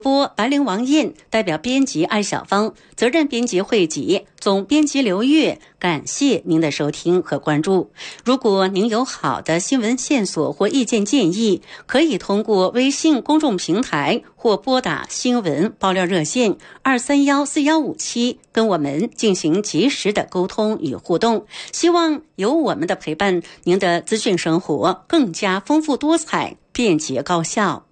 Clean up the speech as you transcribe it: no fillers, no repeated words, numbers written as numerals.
播白灵王印，代表编辑艾小芳，责任编辑惠己，总编辑刘月，感谢您的收听和关注。如果您有好的新闻线索或意见建议，可以通过微信公众平台或拨打新闻爆料热线2314157跟我们进行及时的沟通与互动。希望有我们的陪伴，您的资讯生活更加丰富多彩、便捷高效。